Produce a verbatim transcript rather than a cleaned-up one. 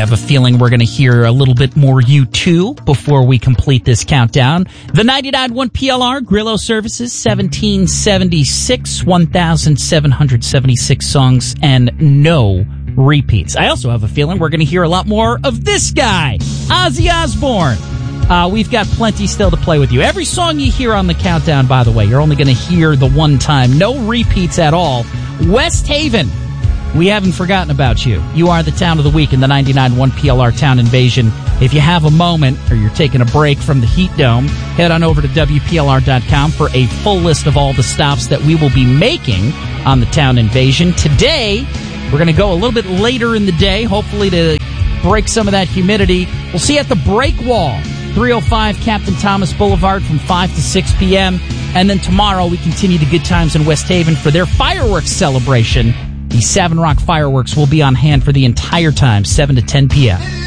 have a feeling we're going to hear a little bit more U two before we complete this countdown. The ninety-nine point one P L R, Grillo Services, seventeen seventy-six, one thousand seven hundred seventy-six songs, and no repeats. I also have a feeling we're going to hear a lot more of this guy, Ozzy Osbourne. Uh, we've got plenty still to play with you. Every song you hear on the countdown, by the way, you're only going to hear the one time. No repeats at all. West Haven, we haven't forgotten about you. You are the town of the week in the ninety-nine point one P L R Town Invasion. If you have a moment or you're taking a break from the Heat Dome, head on over to W P L R dot com for a full list of all the stops that we will be making on the Town Invasion. Today, we're going to go a little bit later in the day, hopefully to break some of that humidity. We'll see you at the Break Wall, three oh five Captain Thomas Boulevard from five to six p.m. And then tomorrow we continue the good times in West Haven for their fireworks celebration. The Savin Rock Fireworks will be on hand for the entire time, seven to ten p.m.